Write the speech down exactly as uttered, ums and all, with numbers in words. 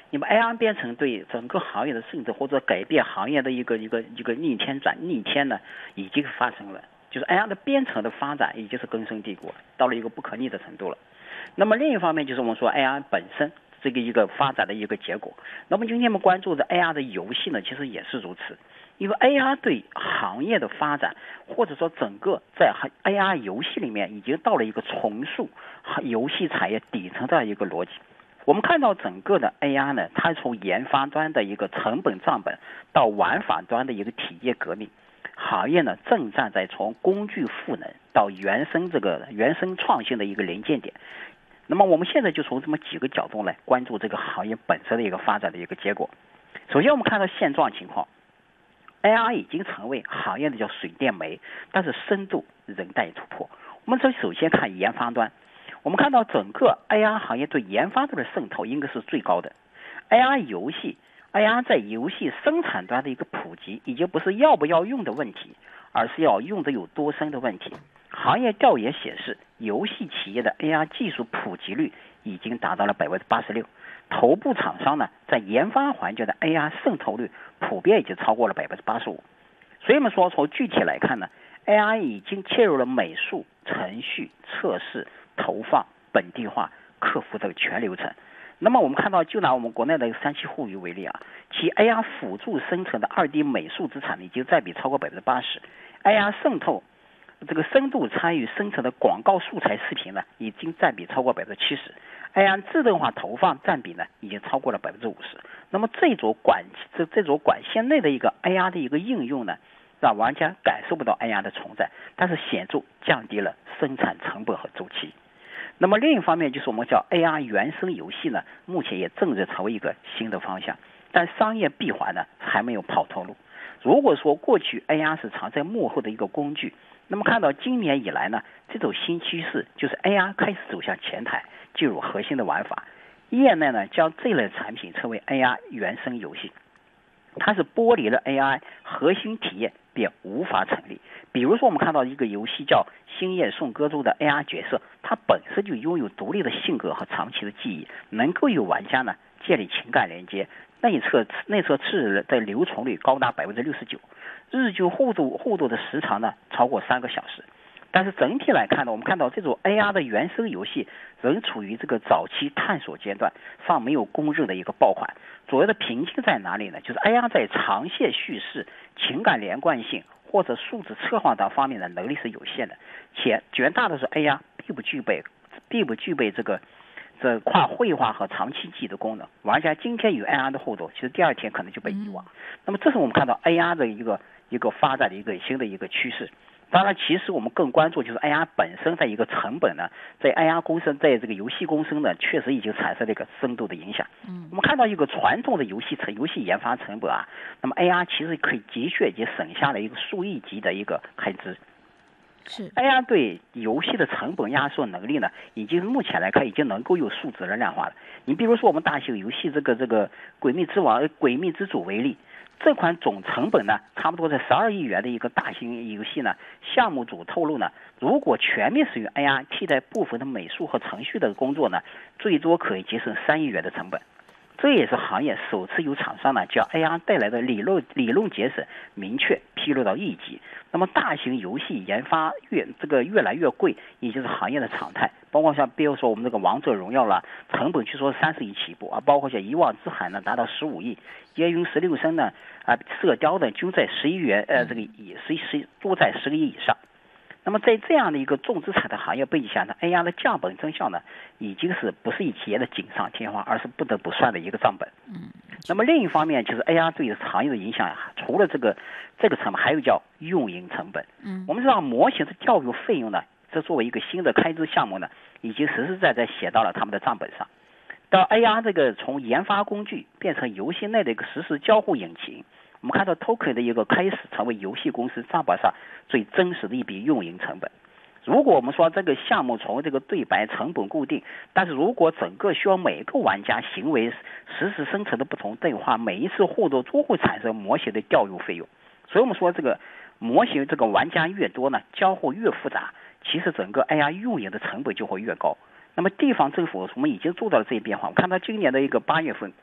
那么 A R 编程对整个行业的甚至或者改变行业的一个一个一个逆天转逆天呢，已经发生了。就是 A R 的编程的发展已经是根深蒂固，到了一个不可逆的程度了。那么另一方面就是我们说 A R 本身这个一个发展的一个结果。那么今天我们关注的 A R 的游戏呢，其实也是如此。因为 A R 对行业的发展，或者说整个在 A R 游戏里面已经到了一个重塑游戏产业底层的一个逻辑。我们看到整个的 A R 呢，它从研发端的一个成本账本到玩法端的一个体验革命。行业呢正站在从工具赋能到原生这个原生创新的一个临界点。那么我们现在就从这么几个角度来关注这个行业本身的一个发展的一个结果。首先我们看到现状情况 ，A R 已经成为行业的叫水电煤，但是深度仍待突破。我们首先看研发端，我们看到整个 A R 行业对研发端的渗透应该是最高的。A R 游戏A R 在游戏生产端的一个普及，已经不是要不要用的问题，而是要用的有多深的问题。行业调研显示，游戏企业的 A R 技术普及率已经达到了百分之八十六，头部厂商呢在研发环节的 A R 渗透率普遍已经超过了百分之八十五。所以我们说，从具体来看呢 ，A R 已经切入了美术、程序、测试、投放、本地化、客服的全流程。那么我们看到，就拿我们国内的三七互娱为例啊，其 A R 辅助生成的 二 D 美术资产已经占比超过百分之八十 ，A R 渗透这个深度参与生成的广告素材视频呢，已经占比超过百分之七十 ，A R 自动化投放占比呢，已经超过了百分之五十。那么这组管这这组管线内的一个 A R 的一个应用呢，让玩家感受不到 A R 的存在，但是显著降低了生产成本和周期。那么另一方面就是我们叫 A R 原生游戏呢，目前也正在成为一个新的方向，但商业闭环呢还没有跑透路。如果说过去 A R 是藏在幕后的一个工具，那么看到今年以来呢，这种新趋势就是 A R 开始走向前台，进入核心的玩法。业内呢将这类产品称为 A R 原生游戏，它是剥离了 A I 核心体验便无法成立。比如说我们看到一个游戏叫星夜颂歌中的 A R 角色，它本身就拥有独立的性格和长期的记忆，能够与玩家呢建立情感连接。内测内测次的留存率高达百分之六十九，日均互动互动的时长呢超过三个小时。但是整体来看呢，我们看到这种 A R 的原生游戏仍处于这个早期探索阶段，尚没有公认的一个爆款。主要的瓶颈在哪里呢？就是 A R 在长线叙事、情感连贯性或者数字策划等方面的能力是有限的，且绝大多数 A R 并不具备，并不具备这个这跨绘画和长期记忆的功能。玩家今天与 A R 的互动，其实第二天可能就被遗忘。那么这是我们看到 A R 的一个一个发展的一个新的一个趋势。当然，其实我们更关注就是 A R 本身在一个成本呢，在 A R 公司在这个游戏公司呢，确实已经产生了一个深度的影响。嗯，我们看到一个传统的游戏成游戏研发成本啊，那么 A R 其实可以的确已经省下了一个数亿级的一个开支。 是 A R 对游戏的成本压缩能力呢，已经目前来看已经能够有数值的量化了。你比如说我们大型游戏这个这个《诡秘之王》《诡秘之主》为例。这款总成本呢，差不多在十二亿元的一个大型游戏呢，项目组透露呢，如果全面使用 A R 替代部分的美术和程序的工作呢，最多可以节省三亿元的成本。这也是行业首次有厂商呢将 A R 带来的理论理论节省明确披露到亿级。那么大型游戏研发越这个越来越贵，也就是行业的常态。包括像比如说我们这个王者荣耀啦，成本据说三十亿起步啊，包括像遗忘之海呢达到十五亿，烟云十六声呢啊，射雕呢均在十一元呃这个以十十都在十个亿以上。那么在这样的一个重资产的行业背景下呢 ，A R 的降本增效呢，已经是不是以企业的锦上添花，而是不得不算的一个账本。嗯。那么另一方面，就是 A R 对行业的影响啊，除了这个这个成本，还有叫运营成本。嗯。我们知道模型的教育费用呢，这作为一个新的开支项目呢，已经实实在在写到了他们的账本上。到 A R 这个从研发工具变成游戏内的一个实时交互引擎。我们看到 Token 的一个开始成为游戏公司账本上最真实的一笔运营成本。如果我们说这个项目从这个对白成本固定，但是如果整个需要每个玩家行为实时生成的不同对话，每一次互动都会产生模型的调用费用。所以我们说这个模型这个玩家越多呢，交互越复杂，其实整个 A R 运营的成本就会越高。那么地方政府我们已经做到了这一变化。我看到今年的一个八月份，